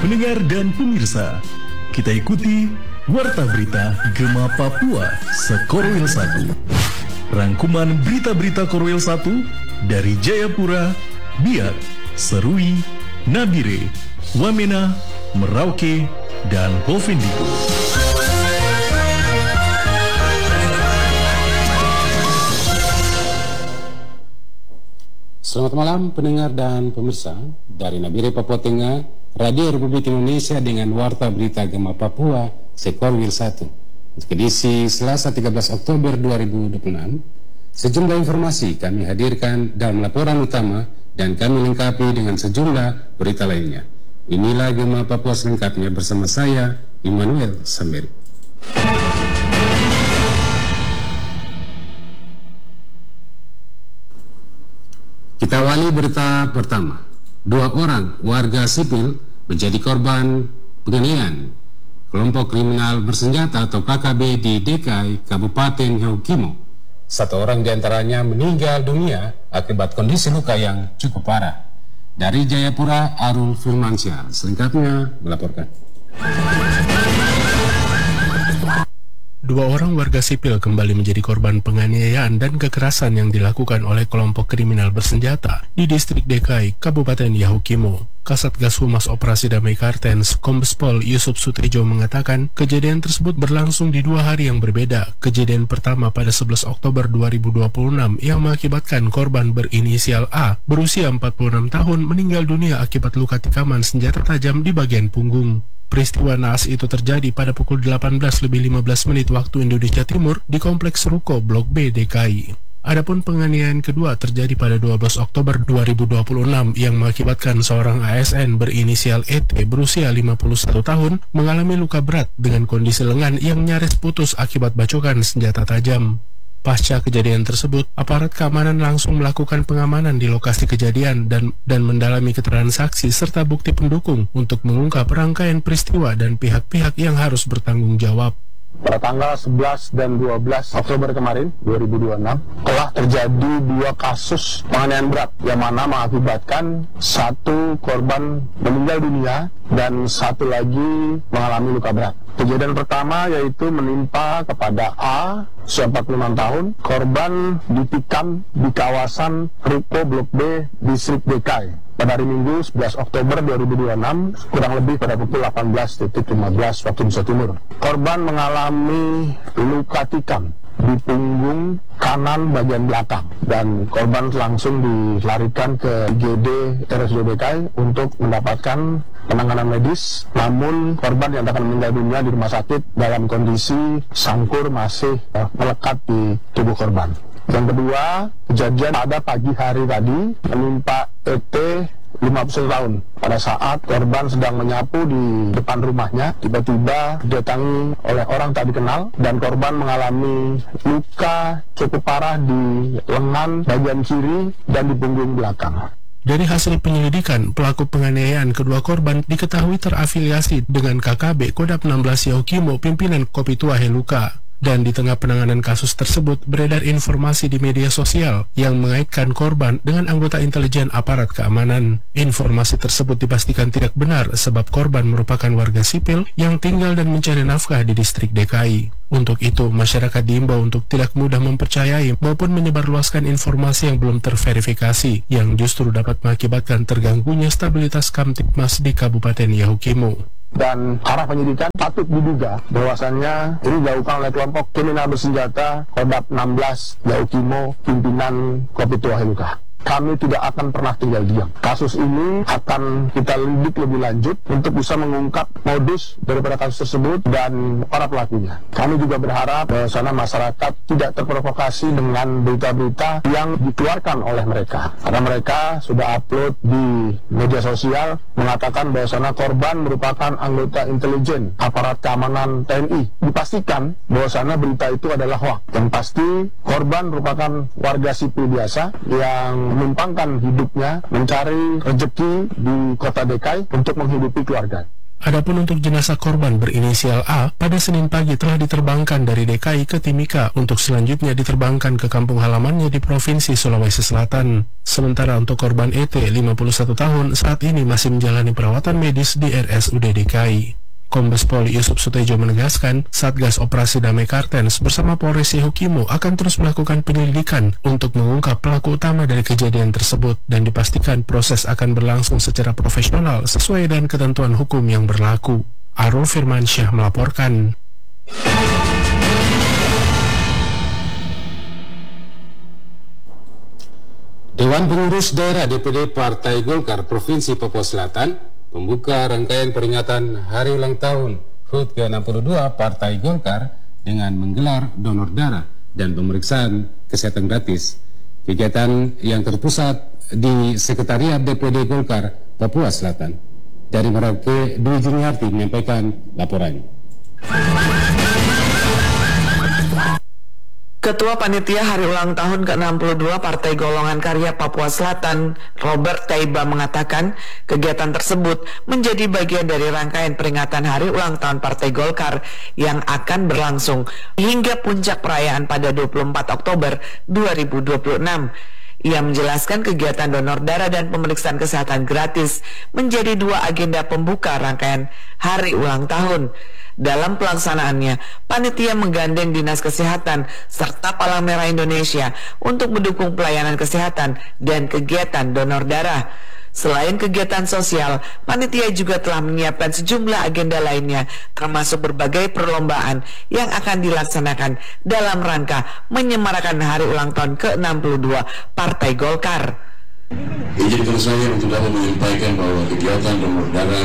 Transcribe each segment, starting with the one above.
Pendengar dan pemirsa, kita ikuti Warta Berita Gema Papua Sekorwil 1. Rangkuman berita-berita Korwil 1 dari Jayapura, Biak, Serui, Nabire, Wamena, Merauke, dan Bovendigul. Selamat malam pendengar dan pemirsa. Dari Nabire, Papua Tengah, Radio Republik Indonesia dengan Warta Berita Gema Papua Sekorwil 1. Untuk edisi Selasa 13 Oktober 2026, sejumlah informasi kami hadirkan dalam laporan utama dan kami lengkapi dengan sejumlah berita lainnya. Inilah Gema Papua selengkapnya bersama saya, Immanuel Samberi. Kita awali berita pertama. 2 orang warga sipil menjadi korban penganiayaan kelompok kriminal bersenjata atau KKB di DKI Kabupaten Yaukimo. 1 orang diantaranya meninggal dunia akibat kondisi luka yang cukup parah. Dari Jayapura, Arul Firmansyah selengkapnya melaporkan. 2 orang warga sipil kembali menjadi korban penganiayaan dan kekerasan yang dilakukan oleh kelompok kriminal bersenjata di distrik DKI Kabupaten Yaukimo. Kasatgas Humas Operasi Damai Kartens, Kombes Pol Yusuf Sutrejo mengatakan kejadian tersebut berlangsung di 2 hari yang berbeda. Kejadian pertama pada 11 Oktober 2026 yang mengakibatkan korban berinisial A berusia 46 tahun meninggal dunia akibat luka tikaman senjata tajam di bagian punggung. Peristiwa naas itu terjadi pada pukul 18:15 waktu Indonesia Timur di Kompleks Ruko Blok B DKI. Adapun penganiayaan kedua terjadi pada 12 Oktober 2026 yang mengakibatkan seorang ASN berinisial ET berusia 51 tahun mengalami luka berat dengan kondisi lengan yang nyaris putus akibat bacokan senjata tajam. Pasca kejadian tersebut, aparat keamanan langsung melakukan pengamanan di lokasi kejadian dan mendalami keterangan saksi serta bukti pendukung untuk mengungkap rangkaian peristiwa dan pihak-pihak yang harus bertanggung jawab. Pada tanggal 11 dan 12 Oktober kemarin, 2026, telah terjadi 2 kasus penganiayaan berat yang mana mengakibatkan 1 korban meninggal dunia dan 1 lagi mengalami luka berat. Kejadian pertama yaitu menimpa kepada A, usia 46 tahun, korban ditikam di kawasan Ruko Blok B, Distrik DKI. Pada hari Minggu 11 Oktober 2026, kurang lebih pada pukul 18.15 waktu Indonesia Timur. Korban mengalami luka tikam di punggung kanan bagian belakang dan korban langsung dilarikan ke IGD RSUD DKI untuk mendapatkan penanganan medis. Namun korban yang akan meninggal dunia di rumah sakit dalam kondisi sangkur masih melekat di tubuh korban. Yang kedua, kejadian pada pagi hari tadi menimpa ET 51 tahun. Pada saat korban sedang menyapu di depan rumahnya, tiba-tiba didatangi oleh orang tak dikenal dan korban mengalami luka cukup parah di lengan bagian kiri dan di punggung belakang. Dari hasil penyelidikan, pelaku penganiayaan kedua korban diketahui terafiliasi dengan KKB Kodam 16 Yaukimo pimpinan Kopi Tua Heluka. Dan di tengah penanganan kasus tersebut beredar informasi di media sosial yang mengaitkan korban dengan anggota intelijen aparat keamanan. Informasi tersebut dipastikan tidak benar sebab korban merupakan warga sipil yang tinggal dan mencari nafkah di distrik DKI. Untuk itu, masyarakat diimbau untuk tidak mudah mempercayai maupun menyebarluaskan informasi yang belum terverifikasi yang justru dapat mengakibatkan terganggunya stabilitas Kamtibmas di Kabupaten Yaukimo. Dan arah penyidikan patut diduga bahwasannya ini dilakukan oleh kelompok kriminal bersenjata Kodam 16 Yaukimo pimpinan Kopi Tua Heluka. Kami tidak akan pernah tinggal diam. Kasus ini akan kita lidik lebih lanjut untuk bisa mengungkap modus daripada kasus tersebut dan para pelakunya. Kami juga berharap bahwasanya masyarakat tidak terprovokasi dengan berita-berita yang dikeluarkan oleh mereka. Karena mereka sudah upload di media sosial mengatakan bahwasanya korban merupakan anggota intelijen aparat keamanan TNI. Dipastikan bahwasanya berita itu adalah hoax. Yang pasti korban merupakan warga sipil biasa yang menumpangkan hidupnya mencari rezeki di kota DKI untuk menghidupi keluarga. Adapun untuk jenazah korban berinisial A, pada Senin pagi telah diterbangkan dari DKI ke Timika untuk selanjutnya diterbangkan ke kampung halamannya di Provinsi Sulawesi Selatan. Sementara untuk korban ET, 51 tahun, saat ini masih menjalani perawatan medis di RSUD DKI. Kombes Pol Yusuf Sutejo menegaskan, Satgas Operasi Damai Kartens bersama Polres Yahukimo akan terus melakukan penyelidikan untuk mengungkap pelaku utama dari kejadian tersebut dan dipastikan proses akan berlangsung secara profesional sesuai dengan ketentuan hukum yang berlaku. Arul Firmansyah melaporkan. Dewan Pengurus Daerah DPD Partai Golkar Provinsi Papua Selatan membuka rangkaian peringatan Hari Ulang Tahun HUT ke-62 Partai Golkar dengan menggelar donor darah dan pemeriksaan kesehatan gratis. Kegiatan yang terpusat di Sekretariat DPD Golkar Papua Selatan. Dari Merauke, Dwi Juniarti menyampaikan laporannya. Ketua Panitia Hari Ulang Tahun ke-62 Partai Golongan Karya Papua Selatan, Robert Taiba mengatakan kegiatan tersebut menjadi bagian dari rangkaian peringatan Hari Ulang Tahun Partai Golkar yang akan berlangsung hingga puncak perayaan pada 24 Oktober 2026. Ia menjelaskan kegiatan donor darah dan pemeriksaan kesehatan gratis menjadi dua agenda pembuka rangkaian Hari Ulang Tahun. Dalam pelaksanaannya, panitia menggandeng Dinas Kesehatan serta Palang Merah Indonesia untuk mendukung pelayanan kesehatan dan kegiatan donor darah. Selain kegiatan sosial, panitia juga telah menyiapkan sejumlah agenda lainnya, termasuk berbagai perlombaan yang akan dilaksanakan dalam rangka menyemarakan Hari Ulang Tahun ke-62 Partai Golkar. Izinkan saya untuk dapat menyampaikan bahwa kegiatan donor darah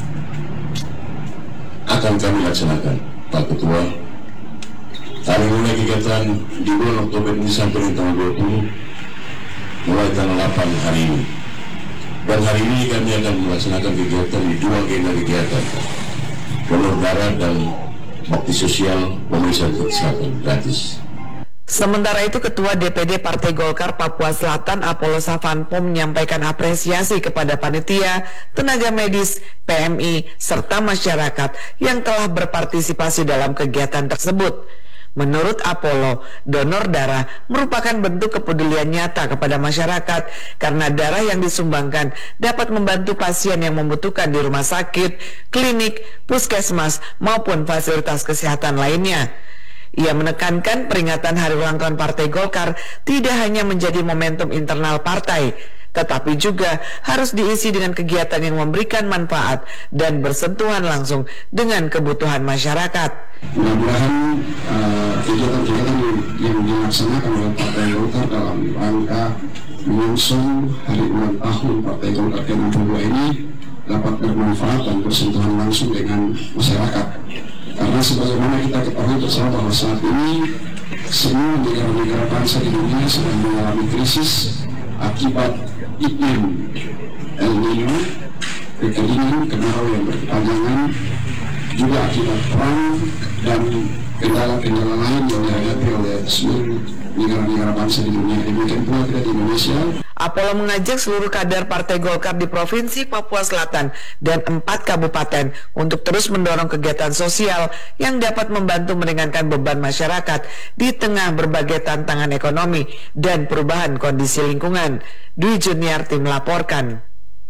akan kami laksanakan, Pak Ketua. Kami mulai kegiatan di bulan Oktober ini sampai tanggal 20, mulai tanggal 8 hari ini. Dan hari ini kami akan melaksanakan kegiatan di dua agenda kegiatan, donor darah dan bakti sosial pemeriksaan kesehatan gratis. Sementara itu, Ketua DPD Partai Golkar Papua Selatan Apollo Savanpo menyampaikan apresiasi kepada panitia, tenaga medis, PMI, serta masyarakat yang telah berpartisipasi dalam kegiatan tersebut. Menurut Apollo, donor darah merupakan bentuk kepedulian nyata kepada masyarakat karena darah yang disumbangkan dapat membantu pasien yang membutuhkan di rumah sakit, klinik, puskesmas, maupun fasilitas kesehatan lainnya. Ia menekankan peringatan Hari Ulang Tahun Partai Golkar tidak hanya menjadi momentum internal partai, tetapi juga harus diisi dengan kegiatan yang memberikan manfaat dan bersentuhan langsung dengan kebutuhan masyarakat. Mudah-mudahan kegiatan-kegiatan yang dilaksanakan oleh Partai Golkar dalam rangka mengusung Hari Ulang Tahun Partai Golkar ke-62 ini dapat bermanfaat dan bersentuhan langsung dengan masyarakat. Karena sebagaimana kita ketahui bersama bahwa saat ini semua negara-negara bangsa di dunia sedang mengalami krisis akibat iklim El Nino, kekeringan, kemarau yang berkepanjangan, juga akibat perang dan kendala-kendala lain yang dihadapi oleh seluruh negara-negara bangsa di dunia. Demikian pula kita di Indonesia. Apollo mengajak seluruh kader Partai Golkar di Provinsi Papua Selatan dan 4 kabupaten untuk terus mendorong kegiatan sosial yang dapat membantu meringankan beban masyarakat di tengah berbagai tantangan ekonomi dan perubahan kondisi lingkungan. Dwi Juniarti melaporkan.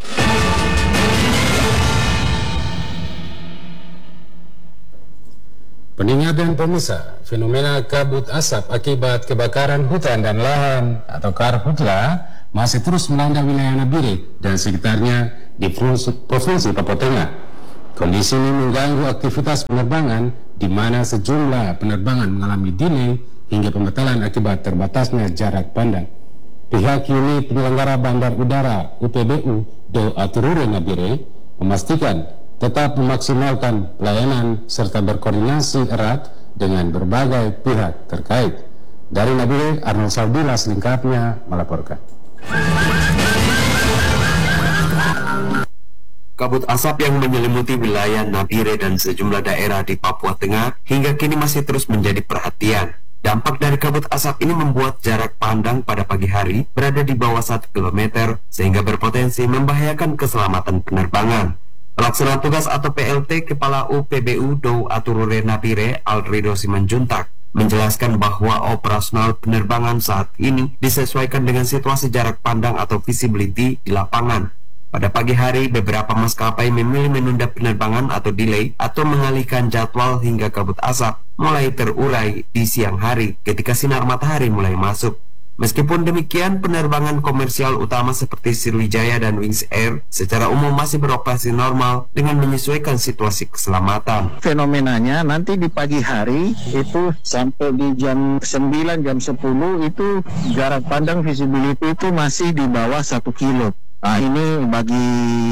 Pendengar dan pemirsa, fenomena kabut asap akibat kebakaran hutan dan lahan atau karhutla masih terus melanda wilayah Nabire dan sekitarnya di Provinsi Papua Tengah. Kondisi ini mengganggu aktivitas penerbangan di mana sejumlah penerbangan mengalami delay hingga pembatalan akibat terbatasnya jarak pandang. Pihak unit penyelenggara Bandar Udara UPBU Do Aturure Nabire memastikan tetap memaksimalkan pelayanan serta berkoordinasi erat dengan berbagai pihak terkait. Dari Nabire, Arnold Saudila selengkapnya melaporkan. Kabut asap yang menyelimuti wilayah Nabire dan sejumlah daerah di Papua Tengah hingga kini masih terus menjadi perhatian. Dampak dari kabut asap ini membuat jarak pandang pada pagi hari berada di bawah 1 km sehingga berpotensi membahayakan keselamatan penerbangan. Pelaksana tugas atau PLT Kepala UPBU Dou Aturure Nabire Alrido Simanjuntak menjelaskan bahwa operasional penerbangan saat ini disesuaikan dengan situasi jarak pandang atau visibility di lapangan. Pada pagi hari, beberapa maskapai memilih menunda penerbangan atau delay atau mengalihkan jadwal hingga kabut asap mulai terurai di siang hari ketika sinar matahari mulai masuk. Meskipun demikian, penerbangan komersial utama seperti Sriwijaya dan Wings Air secara umum masih beroperasi normal dengan menyesuaikan situasi keselamatan. Fenomenanya nanti di pagi hari itu sampai di jam 9, jam 10 itu jarak pandang visibility itu masih di bawah 1 kilo. Nah, ini bagi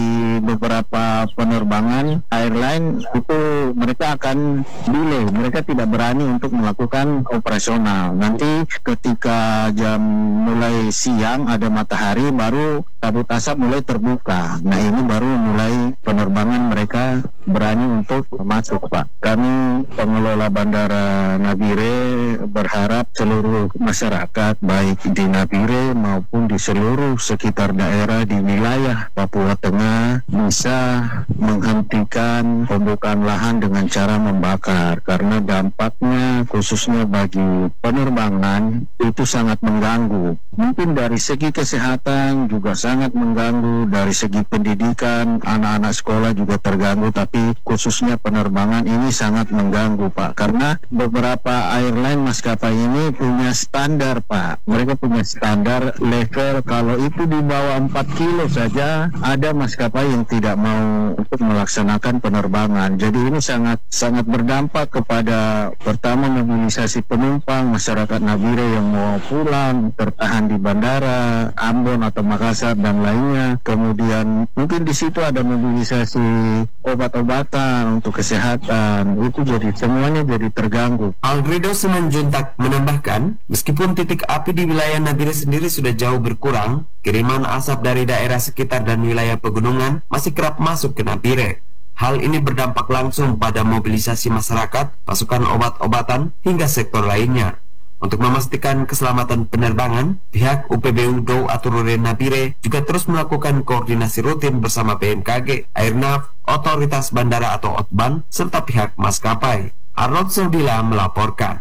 beberapa penerbangan airline itu mereka akan delay, mereka tidak berani untuk melakukan operasional. Nanti ketika jam mulai siang ada matahari baru kabut asap mulai terbuka. Nah, ini baru mulai penerbangan mereka berani untuk masuk, Pak. Kami pengelola Bandara Nabire berharap seluruh masyarakat baik di Nabire maupun di seluruh sekitar daerah di wilayah Papua Tengah bisa menghentikan pembukaan lahan dengan cara membakar, karena dampaknya khususnya bagi penerbangan itu sangat mengganggu. Mungkin dari segi kesehatan juga sangat mengganggu, dari segi pendidikan anak-anak sekolah juga terganggu, tapi khususnya penerbangan ini sangat mengganggu, Pak, karena beberapa airline maskapai ini punya standar, Pak. Mereka punya standar level, kalau itu di bawah 4 kilo saja ada maskapai yang tidak mau untuk melaksanakan penerbangan. Jadi ini sangat berdampak kepada pertama mobilisasi penumpang masyarakat Nabire yang mau pulang tertahan di bandara Ambon atau Makassar dan lainnya. Kemudian mungkin di situ ada mobilisasi obat-obatan untuk kesehatan. Itu jadi semuanya jadi terganggu. Alrido Simanjuntak menambahkan, meskipun titik api di wilayah Nabire sendiri sudah jauh berkurang, kiriman asap dari daerah sekitar dan wilayah pegunungan masih kerap masuk ke Nabire. Hal ini berdampak langsung pada mobilisasi masyarakat, pasukan obat-obatan, hingga sektor lainnya. Untuk memastikan keselamatan penerbangan, pihak UPBU Dou Aturure Nabire juga terus melakukan koordinasi rutin bersama BMKG, Airnav, Otoritas Bandara atau OTBAN, serta pihak maskapai. Arnold Sordila melaporkan.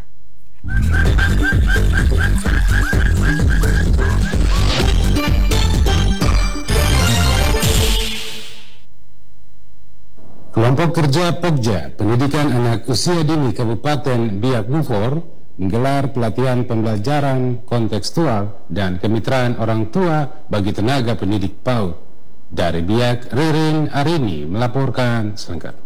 Kelompok kerja Pokja Pendidikan Anak Usia Dini Kabupaten Biak Numfor menggelar pelatihan pembelajaran kontekstual dan kemitraan orang tua bagi tenaga pendidik PAUD. Dari Biak, Ririn Arini melaporkan selengkap.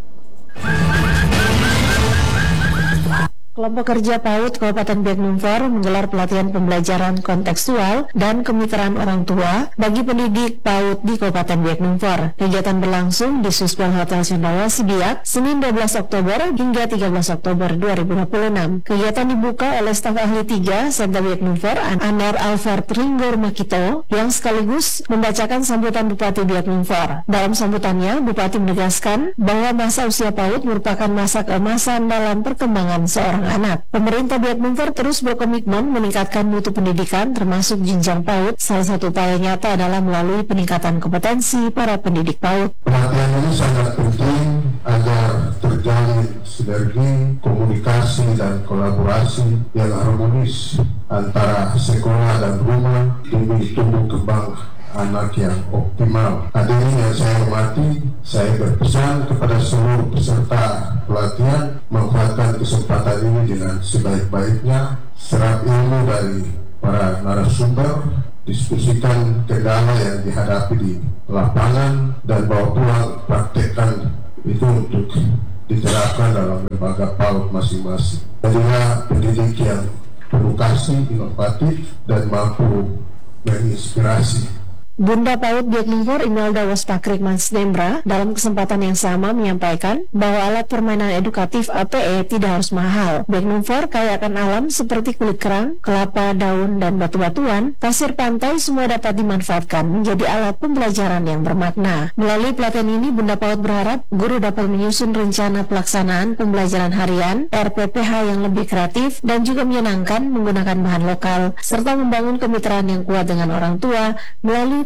Kelompok kerja PAUD Kabupaten Biak Numfor menggelar pelatihan pembelajaran kontekstual dan kemitraan orang tua bagi pendidik PAUD di Kabupaten Biak Numfor. Kegiatan berlangsung di Suspel Hotel Cendrawasih Biak, Senin 12 Oktober hingga 13 Oktober 2026. Kegiatan dibuka oleh staf ahli 3 Sekda Biak Numfor, Anar Alfred Ringgor Makito, yang sekaligus membacakan sambutan Bupati Biak Numfor. Dalam sambutannya, Bupati menegaskan bahwa masa usia PAUD merupakan masa keemasan dalam perkembangan seorang anak. Pemerintah Biak Numfor terus berkomitmen meningkatkan mutu pendidikan termasuk jenjang PAUD. Salah satu upaya nyata adalah melalui peningkatan kompetensi para pendidik PAUD. Pelatihan ini sangat penting agar terjalin sinergi, komunikasi dan kolaborasi yang harmonis antara sekolah dan rumah demi tumbuh kembang anak yang optimal. Hadirin yang saya hormati, saya berpesan kepada seluruh peserta pelatihan memanfaatkan kesempatan ini dengan sebaik-baiknya, serap ilmu dari para narasumber, diskusikan kendala yang dihadapi di lapangan, dan bawa pulang praktekkan itu untuk diterapkan dalam lembaga PAUD masing-masing. Jadilah pendidik yang penuh kasih, inovatif, dan mampu menginspirasi. Bunda PAUD Biak Numfor Imelda Waspakrik Mansdembra dalam kesempatan yang sama menyampaikan bahwa alat permainan edukatif APE tidak harus mahal. Biak Numfor kaya akan alam seperti kulit kerang, kelapa, daun, dan batu-batuan. Pasir pantai semua dapat dimanfaatkan menjadi alat pembelajaran yang bermakna. Melalui pelatihan ini, Bunda PAUD berharap guru dapat menyusun rencana pelaksanaan pembelajaran harian RPPH yang lebih kreatif dan juga menyenangkan menggunakan bahan lokal, serta membangun kemitraan yang kuat dengan orang tua melalui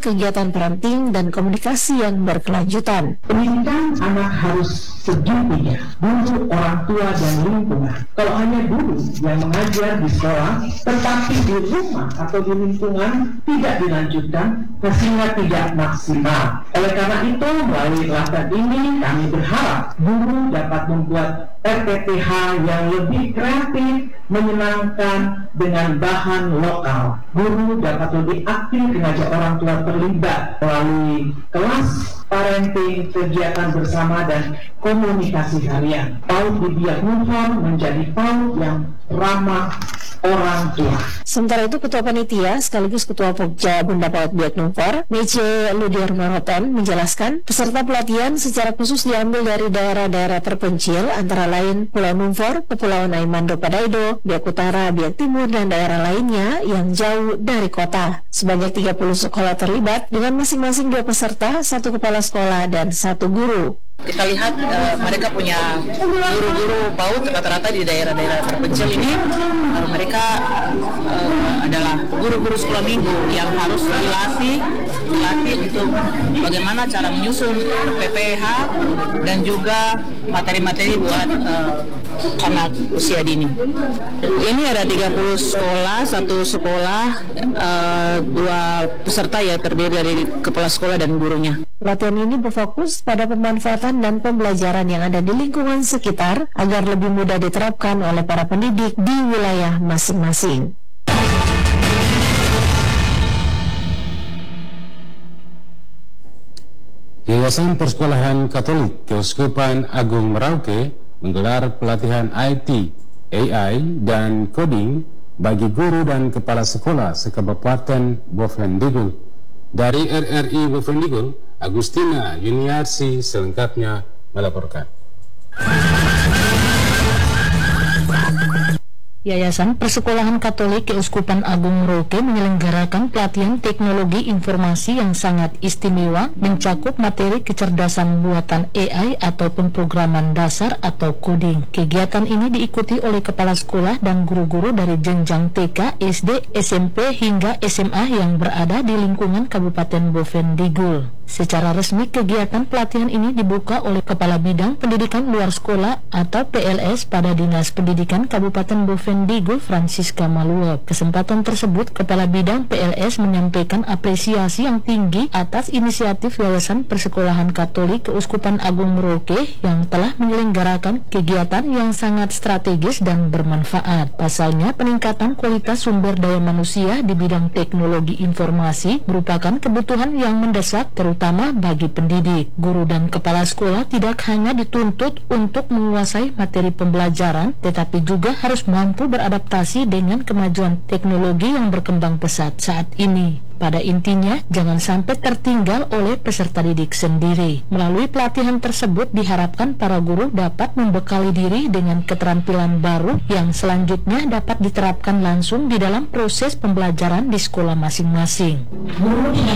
kegiatan parenting dan komunikasi yang berkelanjutan. Pendidikan anak harus segitiga, guru, orang tua, dan lingkungan. Kalau hanya guru yang mengajar di sekolah, tetapi di rumah atau di lingkungan tidak dilanjutkan, hasilnya tidak maksimal. Oleh karena itu, melalui pelatihan ini kami berharap guru dapat membuat RPTH yang lebih kreatif, menyenangkan dengan bahan lokal. Guru dapat lebih aktif mengajak orang tua terlibat melalui kelas parenting, kegiatan bersama, dan komunikasi harian. PAUD di Biak Numfor menjadi PAUD yang ramah orang tua. Sementara itu, Ketua Panitia sekaligus Ketua Pokja Bunda PAUD Biak Numfor, Mece Ludiar Maroten, menjelaskan peserta pelatihan secara khusus diambil dari daerah-daerah terpencil antara lain Pulau Numfor, Kepulauan Aimando Padaido, Biak Utara, Biak Timur, dan daerah lainnya yang jauh dari kota. Sebanyak 30 sekolah terlibat dengan masing-masing 2 peserta, 1 kepala sekolah, dan 1 guru. Kita lihat mereka punya guru-guru PAUD rata-rata di daerah-daerah terpencil ini, mereka adalah guru-guru sekolah minggu yang harus dilatih untuk bagaimana cara menyusun PPH dan juga materi-materi buat anak usia dini. Ini ada 30 sekolah, 1 sekolah, 2 peserta ya, terdiri dari kepala sekolah dan gurunya. Pelatihan ini berfokus pada pemanfaatan dan pembelajaran yang ada di lingkungan sekitar agar lebih mudah diterapkan oleh para pendidik di wilayah masing-masing. Yayasan Persekolahan Katolik Keuskupan Agung Merauke menggelar pelatihan IT, AI, dan coding bagi guru dan kepala sekolah se-Kabupaten Bovendigul. Dari RRI Bovendigul, Agustina Yuniarsi selengkapnya melaporkan. Yayasan Persekolahan Katolik Keuskupan Agung Merauke menyelenggarakan pelatihan teknologi informasi yang sangat istimewa mencakup materi kecerdasan buatan AI atau pemrograman dasar atau coding. Kegiatan ini diikuti oleh kepala sekolah dan guru-guru dari jenjang TK, SD, SMP hingga SMA yang berada di lingkungan Kabupaten Bovendigul. Secara resmi kegiatan pelatihan ini dibuka oleh Kepala Bidang Pendidikan Luar Sekolah atau PLS pada Dinas Pendidikan Kabupaten Bovendigul, Francisca Maluop. Kesempatan tersebut Kepala Bidang PLS menyampaikan apresiasi yang tinggi atas inisiatif Yayasan Persekolahan Katolik Keuskupan Agung Merauke yang telah menyelenggarakan kegiatan yang sangat strategis dan bermanfaat. Pasalnya, peningkatan kualitas sumber daya manusia di bidang teknologi informasi merupakan kebutuhan yang mendesak terutama bagi pendidik. Guru dan kepala sekolah tidak hanya dituntut untuk menguasai materi pembelajaran, tetapi juga harus mampu beradaptasi dengan kemajuan teknologi yang berkembang pesat saat ini. Pada intinya, jangan sampai tertinggal oleh peserta didik sendiri. Melalui pelatihan tersebut diharapkan para guru dapat membekali diri dengan keterampilan baru yang selanjutnya dapat diterapkan langsung di dalam proses pembelajaran di sekolah masing-masing.